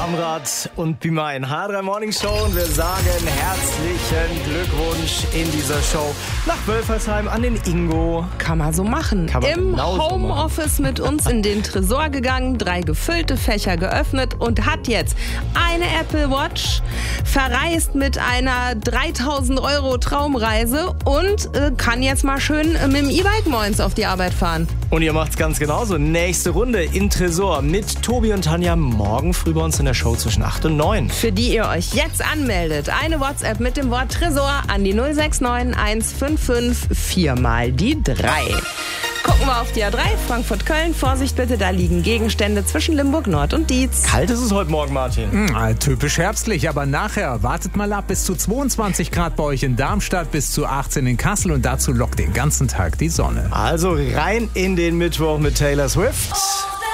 Amrad und Bimain, H3 Morning Show, und wir sagen herzlichen Glückwunsch in dieser Show nach Wölfersheim an den Ingo. Kann man so machen. Im Homeoffice mit uns in den Tresor gegangen, 3 gefüllte Fächer geöffnet und hat jetzt eine Apple Watch, verreist mit einer 3.000 € Traumreise und kann jetzt mal schön mit dem E-Bike moins auf die Arbeit fahren. Und ihr macht's ganz genauso. Nächste Runde in Tresor mit Tobi und Tanja morgen früh bei uns in der Show zwischen 8 und 9. Für die ihr euch jetzt anmeldet, eine WhatsApp mit dem Wort Tresor an die 069 155 4 mal die 3. Gucken wir auf die A3, Frankfurt-Köln. Vorsicht bitte, da liegen Gegenstände zwischen Limburg Nord und Dietz. Kalt ist es heute Morgen, Martin. Typisch herbstlich, aber nachher wartet mal ab, bis zu 22 Grad bei euch in Darmstadt, bis zu 18 in Kassel, und dazu lockt den ganzen Tag die Sonne. Also rein in den Mittwoch mit Taylor Swift.